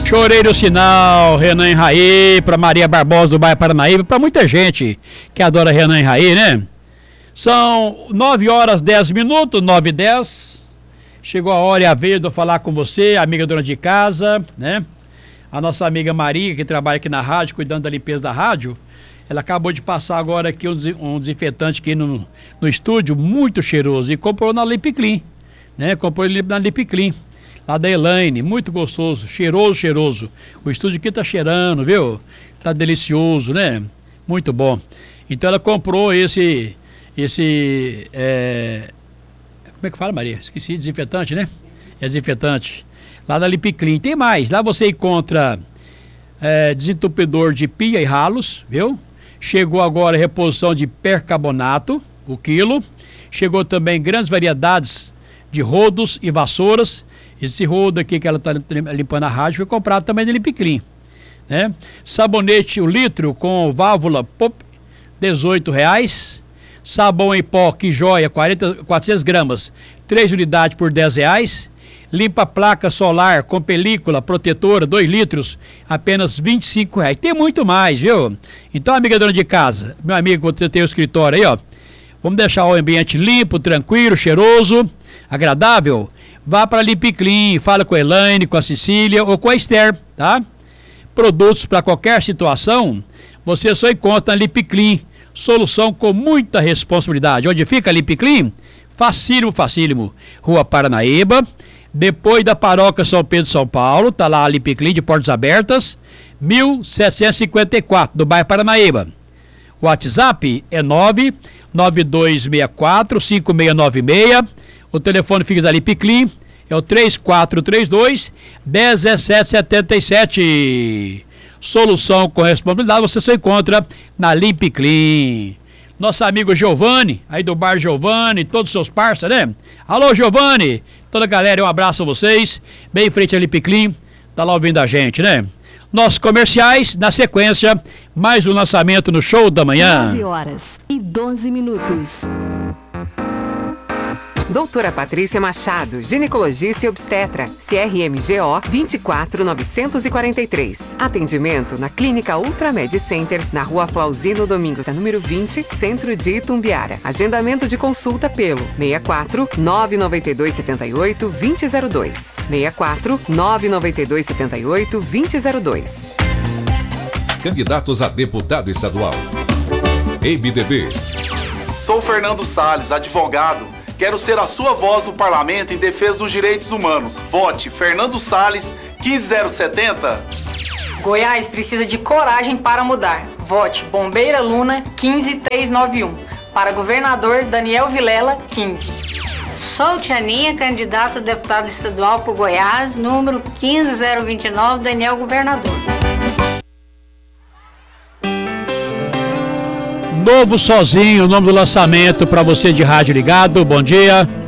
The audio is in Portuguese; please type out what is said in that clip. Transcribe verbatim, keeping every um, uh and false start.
Chorei no sinal, Renan Raí, para Maria Barbosa do bairro Paranaíba, para muita gente que adora Renan Raí, né? São nove horas dez minutos, nove e dez. Chegou a hora e a vez de eu falar com você, amiga dona de casa, né? A nossa amiga Maria, que trabalha aqui na rádio, cuidando da limpeza da rádio. Ela acabou de passar agora aqui um, um desinfetante aqui no, no estúdio, muito cheiroso. E comprou na Lip Clean, né? Comprou na Lip Clean, lá da Elaine, muito gostoso, cheiroso, cheiroso. O estúdio aqui tá cheirando, viu? Tá delicioso, né? Muito bom. Então ela comprou esse, esse, é... como é que fala, Maria? Esqueci, desinfetante, né? É desinfetante. Lá da Lip Clean. Tem mais, lá você encontra é, desentupidor de pia e ralos, viu? Chegou agora a reposição de percarbonato, o quilo. Chegou também grandes variedades de rodos e vassouras. Esse rodo aqui que ela está limpando a rádio foi comprado também da Lip Clean, né? Sabonete, o litro com válvula pop, dezoito reais. Sabão em pó, que joia, quarenta, quatrocentas gramas, três unidades por dez reais. Limpa placa solar com película protetora, dois litros, apenas vinte e cinco reais. Tem muito mais, viu? Então, amiga dona de casa, meu amigo, você tem o escritório aí, ó. Vamos deixar o ambiente limpo, tranquilo, cheiroso, agradável. Vá para a Lip Clean, fala com a Elaine, com a Cecília ou com a Esther, tá? Produtos para qualquer situação, você só encontra na Lip Clean. Solução com muita responsabilidade. Onde fica a Lip Clean? Facílimo, facílimo. Rua Paranaíba, depois da Paróquia São Pedro, São Paulo, tá lá a Lip Clean de portas abertas, mil setecentos e cinquenta e quatro, do bairro Paranaíba. O WhatsApp é nove nove dois seis quatro cinco seis nove seis. O telefone fixa da Lip Clean é o três quatro três dois, um sete sete sete. Solução com responsabilidade você só encontra na Lip Clean. Nosso amigo Giovanni, aí do bar Giovanni, todos os seus parceiros, né? Alô, Giovanni, toda a galera, um abraço a vocês, bem em frente à Lip Clean, tá lá ouvindo a gente, né? Nossos comerciais, na sequência, mais um lançamento no Show da Manhã. nove horas e doze minutos. Doutora Patrícia Machado, ginecologista e obstetra, C R M G O vinte e quatro novecentos e quarenta e três. Atendimento na Clínica Ultramed Center, na Rua Flauzino Domingos, número vinte, Centro de Itumbiara. Agendamento de consulta pelo seis quatro nove nove dois sete oito dois zero zero dois. seis quatro nove nove dois sete oito dois zero zero dois. Candidatos a deputado estadual. M D B. Sou Fernando Salles, advogado. Quero ser a sua voz no parlamento em defesa dos direitos humanos. Vote Fernando Salles, quinze zero setenta. Goiás precisa de coragem para mudar. Vote Bombeira Luna, quinze três nove um. Para governador, Daniel Vilela, quinze. Sou Tianinha, candidata a deputada estadual por Goiás, número quinze zero vinte e nove, Daniel Governador. Novo Sozinho, o nome do lançamento para você de rádio ligado. Bom dia.